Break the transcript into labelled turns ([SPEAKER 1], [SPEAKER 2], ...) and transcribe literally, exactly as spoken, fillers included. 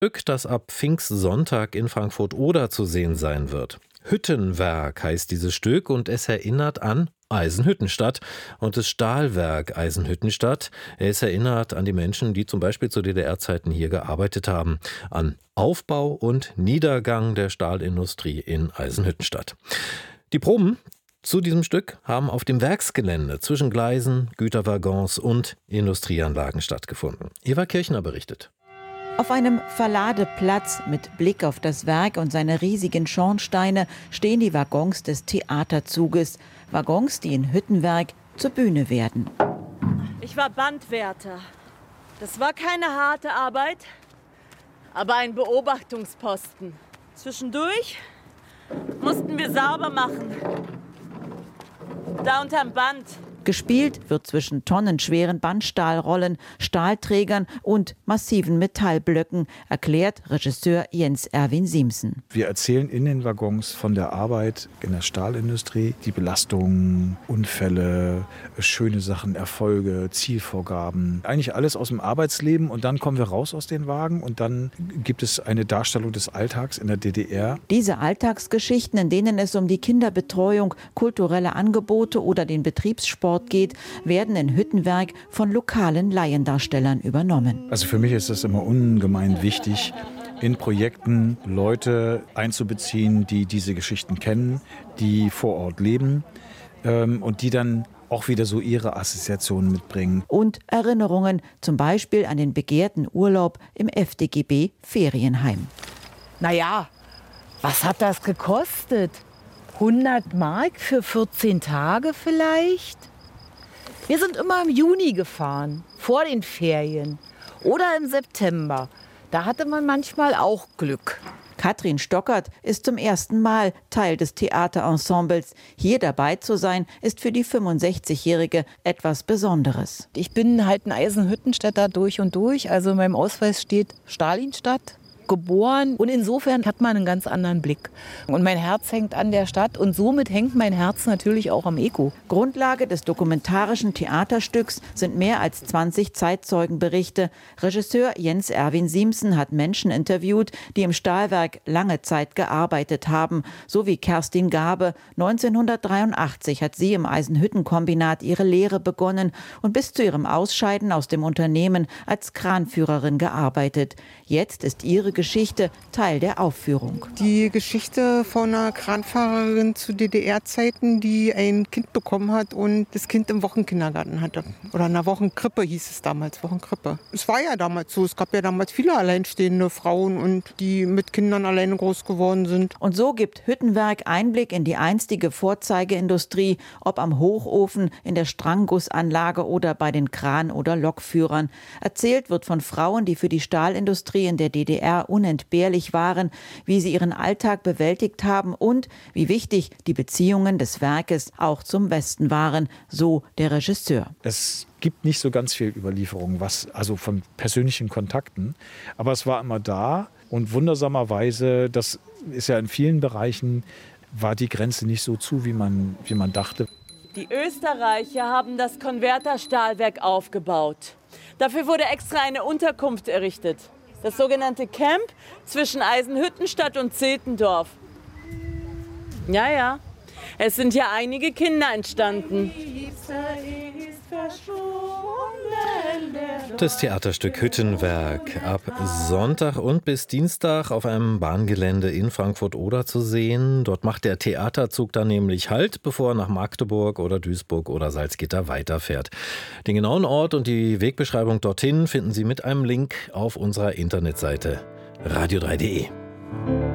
[SPEAKER 1] Stück, das ab Pfingstsonntag in Frankfurt-Oder zu sehen sein wird. Hüttenwerk heißt dieses Stück und es erinnert an Eisenhüttenstadt und das Stahlwerk Eisenhüttenstadt. Es erinnert an die Menschen, die zum Beispiel zu D D R-Zeiten hier gearbeitet haben, an Aufbau und Niedergang der Stahlindustrie in Eisenhüttenstadt. Die Proben zu diesem Stück haben auf dem Werksgelände zwischen Gleisen, Güterwaggons und Industrieanlagen stattgefunden. Eva Kirchner berichtet.
[SPEAKER 2] Auf einem Verladeplatz mit Blick auf das Werk und seine riesigen Schornsteine stehen die Waggons des Theaterzuges. Waggons, die in Hüttenwerk zur Bühne werden.
[SPEAKER 3] Ich war Bandwärter. Das war keine harte Arbeit, aber ein Beobachtungsposten. Zwischendurch mussten wir sauber machen. Da unterm Band.
[SPEAKER 2] Gespielt wird zwischen tonnenschweren Bandstahlrollen, Stahlträgern und massiven Metallblöcken, erklärt Regisseur Jens Erwin Siemsen.
[SPEAKER 4] Wir erzählen in den Waggons von der Arbeit in der Stahlindustrie, die Belastungen, Unfälle, schöne Sachen, Erfolge, Zielvorgaben. Eigentlich alles aus dem Arbeitsleben und dann kommen wir raus aus den Wagen und dann gibt es eine Darstellung des Alltags in der D D R.
[SPEAKER 2] Diese Alltagsgeschichten, in denen es um die Kinderbetreuung, kulturelle Angebote oder den Betriebssport geht, werden in Hüttenwerk von lokalen Laiendarstellern übernommen.
[SPEAKER 4] Also für mich ist es immer ungemein wichtig, in Projekten Leute einzubeziehen, die diese Geschichten kennen, die vor Ort leben ähm, und die dann auch wieder so ihre Assoziationen mitbringen.
[SPEAKER 2] Und Erinnerungen, zum Beispiel an den begehrten Urlaub im F D G B-Ferienheim.
[SPEAKER 5] Naja, was hat das gekostet? hundert Mark für vierzehn Tage vielleicht? Wir sind immer im Juni gefahren, vor den Ferien oder im September. Da hatte man manchmal auch Glück.
[SPEAKER 2] Katrin Stockert ist zum ersten Mal Teil des Theaterensembles. Hier dabei zu sein, ist für die fünfundsechzigjährige etwas Besonderes.
[SPEAKER 5] Ich bin halt ein Eisenhüttenstädter durch und durch. Also in meinem Ausweis steht Stalinstadt. Geboren und insofern hat man einen ganz anderen Blick. Und mein Herz hängt an der Stadt und somit hängt mein Herz natürlich auch am Eko.
[SPEAKER 2] Grundlage des dokumentarischen Theaterstücks sind mehr als zwanzig Zeitzeugenberichte. Regisseur Jens Erwin Siemsen hat Menschen interviewt, die im Stahlwerk lange Zeit gearbeitet haben, so wie Kerstin Gabe. neunzehnhundertdreiundachtzig hat sie im Eisenhüttenkombinat ihre Lehre begonnen und bis zu ihrem Ausscheiden aus dem Unternehmen als Kranführerin gearbeitet. Jetzt ist ihre Geschichte Teil der Aufführung.
[SPEAKER 6] Die Geschichte von einer Kranfahrerin zu D D R-Zeiten, die ein Kind bekommen hat und das Kind im Wochenkindergarten hatte. Oder in einer Wochenkrippe hieß es damals, Wochenkrippe. Es war ja damals so, es gab ja damals viele alleinstehende Frauen und die mit Kindern alleine groß geworden sind.
[SPEAKER 2] Und so gibt Hüttenwerk Einblick in die einstige Vorzeigeindustrie, ob am Hochofen, in der Stranggussanlage oder bei den Kran- oder Lokführern. Erzählt wird von Frauen, die für die Stahlindustrie in der D D R unentbehrlich waren, wie sie ihren Alltag bewältigt haben und wie wichtig die Beziehungen des Werkes auch zum Westen waren, so der Regisseur.
[SPEAKER 4] Es gibt nicht so ganz viel Überlieferung, was, also von persönlichen Kontakten, aber es war immer da und wundersamerweise, das ist ja in vielen Bereichen, war die Grenze nicht so zu, wie man, wie man dachte.
[SPEAKER 3] Die Österreicher haben das Konverterstahlwerk aufgebaut. Dafür wurde extra eine Unterkunft errichtet. Das sogenannte Camp zwischen Eisenhüttenstadt und Zehlendorf. Ja, ja, es sind ja einige Kinder entstanden.
[SPEAKER 1] Das Theaterstück Hüttenwerk ab Sonntag und bis Dienstag auf einem Bahngelände in Frankfurt-Oder zu sehen. Dort macht der Theaterzug dann nämlich Halt, bevor er nach Magdeburg oder Duisburg oder Salzgitter weiterfährt. Den genauen Ort und die Wegbeschreibung dorthin finden Sie mit einem Link auf unserer Internetseite radio drei punkt de.